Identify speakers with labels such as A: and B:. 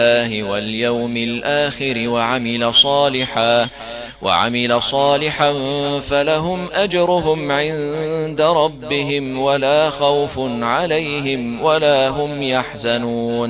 A: واليوم الآخر وعمل صالحا فلهم أجرهم عند ربهم ولا خوف عليهم ولا هم يحزنون.